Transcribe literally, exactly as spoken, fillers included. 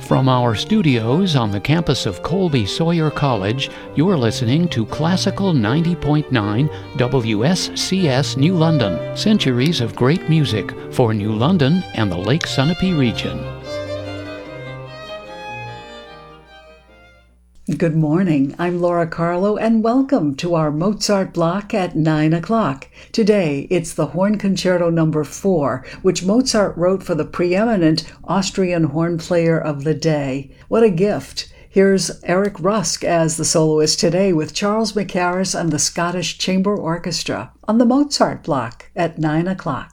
From our studios on the campus of Colby Sawyer College, you're listening to Classical ninety point nine W S C S New London. Centuries of great music for New London and the Lake Sunapee region. Good morning. I'm Laura Carlo, and welcome to our Mozart block at nine o'clock. Today, it's the Horn Concerto number four, which Mozart wrote for the preeminent Austrian horn player of the day. What a gift! Here's Eric Rusk as the soloist today with Charles Mackerras and the Scottish Chamber Orchestra on the Mozart block at nine o'clock.